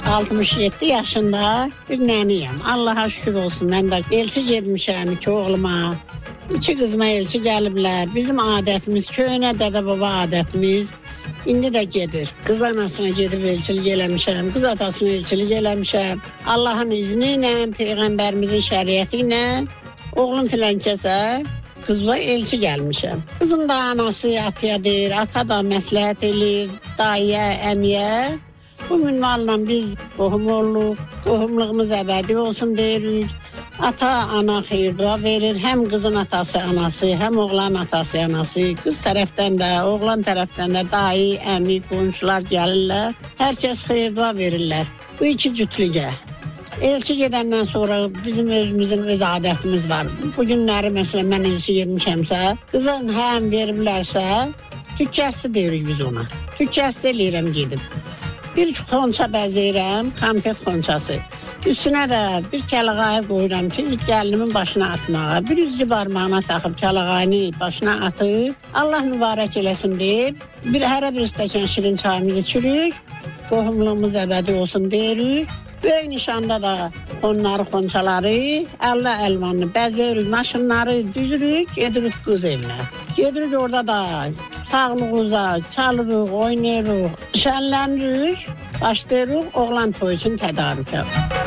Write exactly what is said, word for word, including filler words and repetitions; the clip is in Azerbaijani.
altmış yeddi yaşında bir nəniyəm. Allaha şükür olsun. Mən də elçi getmişəm iki oğluma. İki qızıma elçi gəliblər. Bizim adətimiz, köhnə dədə-baba adətimiz indi də gedir. Qız anasına gedib elçilik eləmişəm, qız atasına elçilik eləmişəm. Allahın izni ilə, Peyğəmbərimizin şəriəti ilə oğlum filankəsə qızla elçi gəlmişəm. Qızın da anası ataya deyir, ata da məsləhət eləyir, dayıya, əmiyə. Bu minvalla biz qohum oluruq, qohumluğumuz əbədi olsun deyirik. Ata, ana xeyir-dua verir. Həm qızın atası, anası, həm oğlan atası, anası. Qız tərəfdən də, oğlan tərəfdən də dayı, əmi, qonşular gəlirlər. Hər kəs xeyir-dua verirlər. Bu iki cütlügə. Elçi gedəndən sonra bizim özümüzün öz adətimiz var. Bu günləri məsələn mən elçi getmişəmsə, qızın həm veriblərsə, tükkəsti deyirik biz ona. Tükkəsti eləyirəm gedib. Bir xonça bəzəyirəm, konfet xonçası. Üstünə də bir kəlağayı qoyuram ki, ilk gəlinimin başına atmağa. Bir üzcü barmağına taxıb kəlağayını başına atıb, Allah mübarək eləsin deyib, bir hərə bir stəkan şirin çayımızı içirik, qohumluğumuz əbədi olsun deyirik. Böyük nişanda da xonları, xonçaları, əllə əlvanını bəzəyirik, maşınları düzürük, gedirik qız evinə. Gedirik orada da sağlığımıza çalırıq, oynayırıq, şənlənirik, başlayırıq oğlan toyu üçün tədarükə.